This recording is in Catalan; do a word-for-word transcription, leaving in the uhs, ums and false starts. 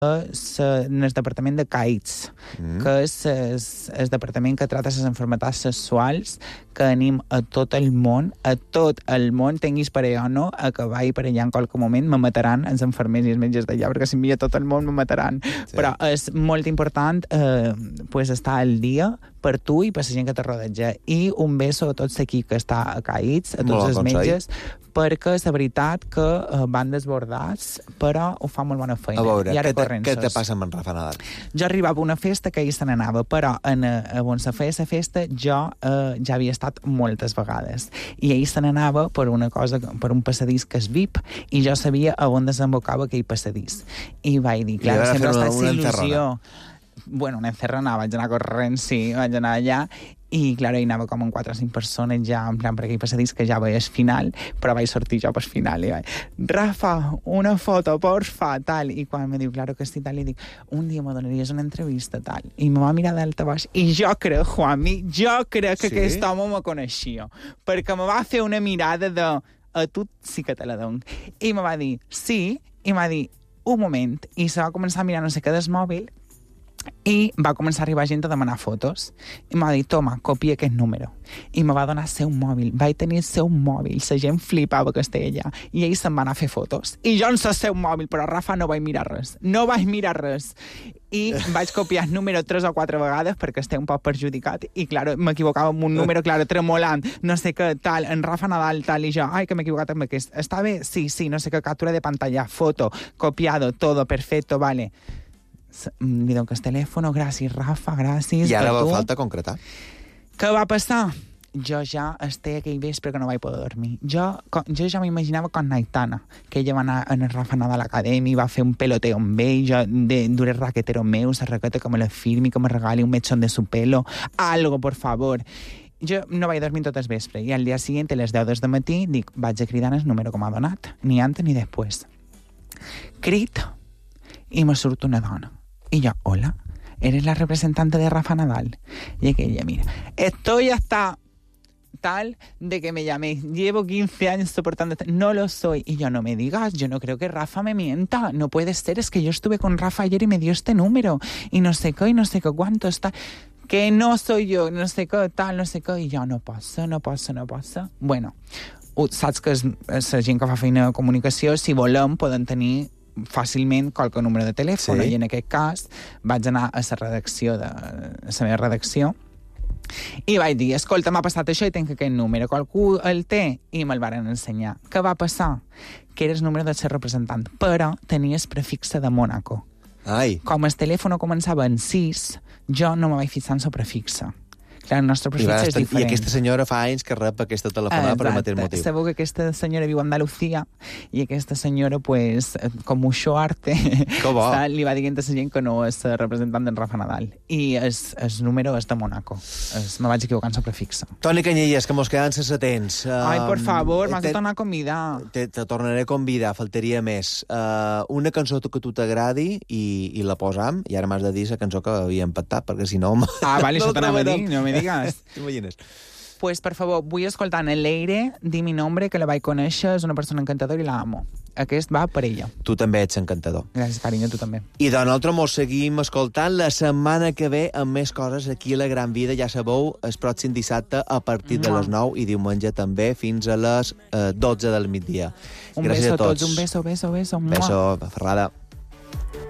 en el departament de CAITS, mm. que és el, el departament que trata les enfermetats sexuals, que anim a tot el món, a tot el món, tinguis per allà o no, a que vagi per allà en qualque moment, me mataran els enfermers i els metges d'allà, perquè si envia tot el món me mataran. Sí. Però és molt important eh, pues estar al dia per tu i per la gent que te rodeja. I un beso a tots aquí que està a CAITS, a tots molt els metges, perquè és la veritat que uh, van desbordats, però ho fa molt bona feina. A veure, què te, què te passa amb en Rafa Nadal? Jo arribava a una festa que ell se n'anava, però en, uh, on se feia la festa jo uh, ja havia estat moltes vegades. I ell se n'anava per una cosa, per un passadís que és V I P, i jo sabia a on desembocava aquell passadís. I vaig dir, clar, sempre està aquesta il·lusió. Bueno, una encerrona, vaig anar corrent, sí, vaig anar allà, i, clar, hi anava com en quatre o cinc persones ja, en plan, per aquell passadís que ja veies final, però vaig sortir jo pel final, i vaig, Rafa, una foto, porfa, tal, i quan me diu, claro que sí, tal, li dic, un dia me donaries una entrevista, tal, i me va mirar d'alta baix, i jo crec, Juanmi, jo crec que sí? Aquest home me coneixia, perquè me va fer una mirada de, a tu sí que te la dono, i me va dir, sí, i me va dir, un moment, i se va començar a mirar no sé què del mòbil, i va començar a arribar gent a demanar fotos i m'ha dit, toma, copia aquest número, i me va donar el seu mòbil, vaig tenir el seu mòbil, la gent flipava que estava allà, i ell se'n va anar a fer fotos i jo en el seu mòbil, però Rafa no vaig mirar res, no vaig mirar res, i vaig copiar el número tres o quatre vegades perquè estava un poc perjudicat, i claro, m'equivocava amb un número, claro, tremolant, no sé què, tal, en Rafa Nadal, tal, i jo, ai, que m'he equivocat amb aquest, està bé? Sí, sí, no sé què, captura de pantalla, foto, copiado, todo, perfecto, vale. Li dono el telèfon, gràcies, Rafa, gràcies. I ara va falta concretar. Què va passar? Jo ja estic aquell vespre que no vaig poder dormir. Jo, jo ja m'imaginava con Aitana, que ella va anar en el Rafa Nadal a l'acadèmia, va fer un peloteo amb ell, jo de, dure raquetero meu, la raqueta que me la firmi, que me regali un mechón de su pelo, algo, por favor. Jo no vaig dormir tot el vespre, i al dia següent, a les deu del matí, dic, vaig a cridar el número que m'ha donat, ni antes ni després. Crit, i me surt una dona. Y yo, hola, ¿eres la representante de Rafa Nadal? Y aquella, mira, estoy hasta tal de que me llaméis. Llevo quince años soportando esto. No lo soy. Y yo, no me digas, yo no creo que Rafa me mienta. No puede ser, es que yo estuve con Rafa ayer y me dio este número. Y no sé qué, y no sé qué cuánto está. Que no soy yo, no sé qué, tal, no sé qué. Y yo, no passa, no passa, no passa. Bueno, saps que és, és la gent que fa feina de comunicació, si volem, poden tenir fàcilment qualque número de telèfon, sí. I en aquest cas vaig anar a la redacció de a la meva redacció i vaig dir, escolta, m'ha passat això i tenc aquest número, qualcú el té? I me'l varen ensenyar. Què va passar? Que era el número del seu representant, però tenia el prefixe de Mónaco. Ai. Com el telèfon començava en sis, jo no me vaig fixar en el prefixe. Clar, el nostre prefixe és diferent. I aquesta senyora fa anys que rep aquesta telefonada per el mateix motiu. Sabeu que aquesta senyora viu a Andalucía i aquesta senyora, pues, com mucho arte, li va dient a la gent que no és representant d'en Rafa Nadal. I el, el número és de Mónaco. Es, me vaig equivocar en el prefixe. Toni Canyelles, que mos quedan ses atents. Ai, por favor, m'has de tornar a convidar. Te, te tornaré a convidar, faltaria més. Uh, una cançó que tu t'agradi i, i la posam, i ara m'has de dir la cançó que havíem pactat, perquè si no... Ah, vale, això t'anava a dir, no me digas. T'imagines? Pues, per favor, vull escoltar en Leire, Di mi nombre, que la vaig conèixer, és una persona encantadora i la amo. Aquest va per ella. Tu també ets encantador. Gràcies, carinyo, tu també. I de nosaltres mos seguim escoltant la setmana que ve amb més coses aquí a La Gran Vida. Ja sabeu, el pròxim dissabte a partir de les nou i diumenge també fins a les eh, dotze del migdia. Un Gràcies beso a tots. tots, un beso, beso, beso. Beso, Ferrada.